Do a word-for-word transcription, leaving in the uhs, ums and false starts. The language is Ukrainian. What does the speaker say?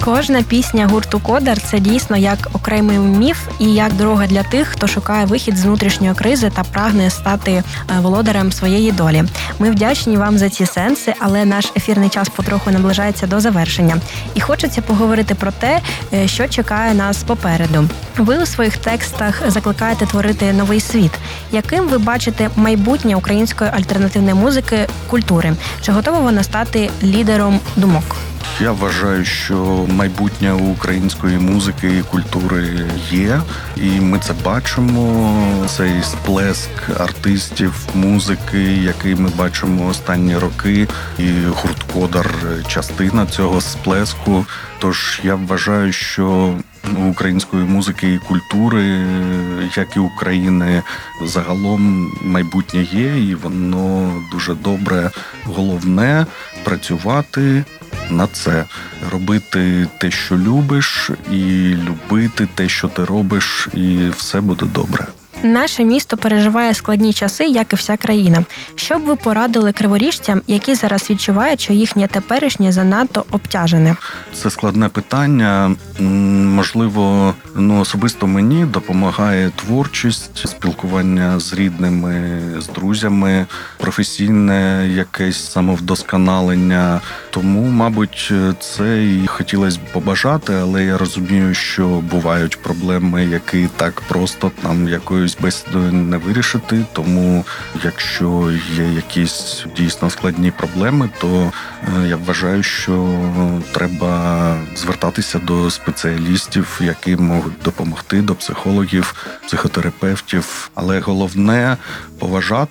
Кожна пісня гурту «Кодар» – це дійсно як окремий міф і як дорога для тих, хто шукає вихід з внутрішньої кризи та прагне стати володарем своєї долі. Ми вдячні вам за ці сенси, але наш ефірний час потроху наближається до завершення. І хочеться поговорити про те, що чекає нас попереду. Ви у своїх текстах закликаєте творити новий світ. Яким ви бачите майбутнє української альтернативної музики, культури? Чи готова вона стати лідером думок? Я вважаю, що майбутнє української музики і культури є, і ми це бачимо. Цей сплеск артистів, музики, який ми бачимо останні роки, і гурт «Кодар» – частина цього сплеску. Тож я вважаю, що у української музики і культури, як і України, загалом майбутнє є, і воно дуже добре. Головне – працювати на це, робити те, що любиш, і любити те, що ти робиш, і все буде добре. Наше місто переживає складні часи, як і вся країна. Що б ви порадили криворіжцям, які зараз відчувають, що їхнє теперішнє занадто обтяжене? Це складне питання. Можливо, ну особисто мені допомагає творчість, спілкування з рідними, з друзями, професійне якесь самовдосконалення. Тому, мабуть, це і хотілося б побажати, але я розумію, що бувають проблеми, які так просто там якоюсь бесідою не вирішити. Тому, якщо є якісь дійсно складні проблеми, то я вважаю, що треба звертатися до спеціалістів, які можуть допомогти, до психологів, психотерапевтів. Але головне – поважати